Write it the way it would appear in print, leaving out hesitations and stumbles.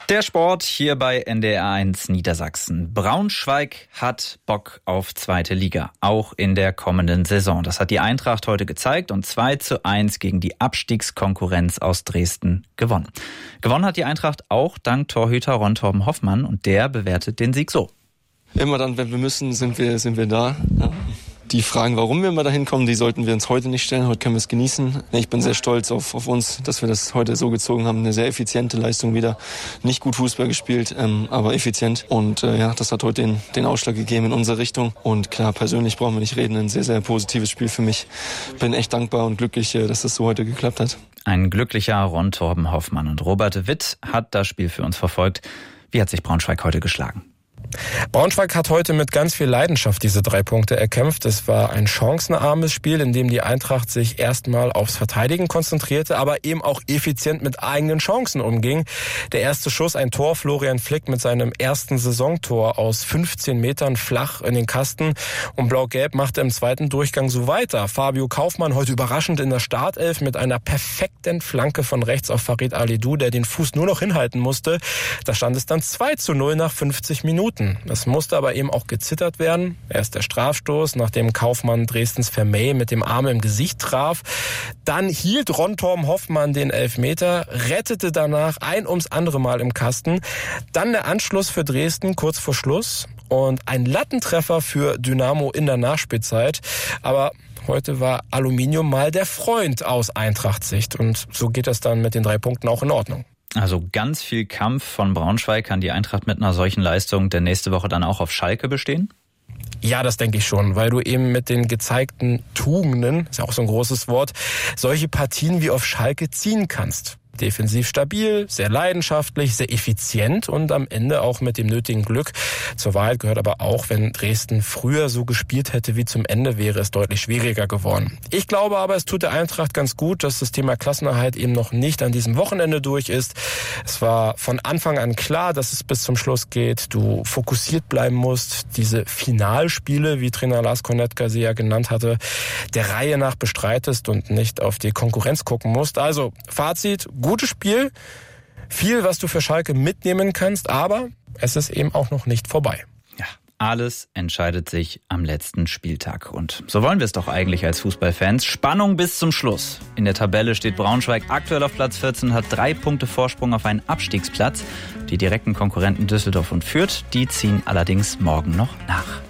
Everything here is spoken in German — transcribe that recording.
Der Sport hier bei NDR1 Niedersachsen. Braunschweig hat Bock auf zweite Liga, auch in der kommenden Saison. Das hat die Eintracht heute gezeigt und 2:1 gegen die Abstiegskonkurrenz aus Dresden gewonnen. Gewonnen hat die Eintracht auch dank Torhüter Ron Torben Hoffmann und der bewertet den Sieg so. Immer dann, wenn wir müssen, sind wir da. Ja. Die Fragen, warum wir immer dahin kommen, die sollten wir uns heute nicht stellen. Heute können wir es genießen. Ich bin sehr stolz auf uns, dass wir das heute so gezogen haben. Eine sehr effiziente Leistung wieder. Nicht gut Fußball gespielt, aber effizient. Und das hat heute den Ausschlag gegeben in unsere Richtung. Und klar, persönlich brauchen wir nicht reden. Ein sehr, sehr positives Spiel für mich. Bin echt dankbar und glücklich, dass das so heute geklappt hat. Ein glücklicher Ron Torben Hoffmann. Und Robert Witt hat das Spiel für uns verfolgt. Wie hat sich Braunschweig heute geschlagen? Braunschweig hat heute mit ganz viel Leidenschaft diese 3 Punkte erkämpft. Es war ein chancenarmes Spiel, in dem die Eintracht sich erstmal aufs Verteidigen konzentrierte, aber eben auch effizient mit eigenen Chancen umging. Der erste Schuss, ein Tor, Florian Flick mit seinem ersten Saisontor aus 15 Metern flach in den Kasten. Und Blau-Gelb machte im zweiten Durchgang so weiter. Fabio Kaufmann heute überraschend in der Startelf mit einer perfekten Flanke von rechts auf Farid Alidou, der den Fuß nur noch hinhalten musste. Da stand es dann 2:0 nach 50 Minuten. Es musste aber eben auch gezittert werden. Erst der Strafstoß, nachdem Kaufmann Dresdens Vermey mit dem Arm im Gesicht traf. Dann hielt Ron Torben Hoffmann den Elfmeter, rettete danach ein ums andere Mal im Kasten. Dann der Anschluss für Dresden kurz vor Schluss und ein Lattentreffer für Dynamo in der Nachspielzeit. Aber heute war Aluminium mal der Freund aus Eintracht-Sicht und so geht das dann mit den 3 Punkten auch in Ordnung. Also ganz viel Kampf von Braunschweig. Kann die Eintracht mit einer solchen Leistung der nächste Woche dann auch auf Schalke bestehen? Ja, das denke ich schon, weil du eben mit den gezeigten Tugenden, ist ja auch so ein großes Wort, solche Partien wie auf Schalke ziehen kannst. Defensiv stabil, sehr leidenschaftlich, sehr effizient und am Ende auch mit dem nötigen Glück. Zur Wahrheit gehört aber auch, wenn Dresden früher so gespielt hätte wie zum Ende, wäre es deutlich schwieriger geworden. Ich glaube aber, es tut der Eintracht ganz gut, dass das Thema Klassenerhalt eben noch nicht an diesem Wochenende durch ist. Es war von Anfang an klar, dass es bis zum Schluss geht. Du fokussiert bleiben musst. Diese Finalspiele, wie Trainer Lars Kornetka sie ja genannt hatte, der Reihe nach bestreitest und nicht auf die Konkurrenz gucken musst. Also Fazit, gutes Spiel, viel, was du für Schalke mitnehmen kannst, aber es ist eben auch noch nicht vorbei. Ja, alles entscheidet sich am letzten Spieltag. Und so wollen wir es doch eigentlich als Fußballfans. Spannung bis zum Schluss. In der Tabelle steht Braunschweig aktuell auf Platz 14 und hat 3 Punkte Vorsprung auf einen Abstiegsplatz. Die direkten Konkurrenten Düsseldorf und Fürth, die ziehen allerdings morgen noch nach.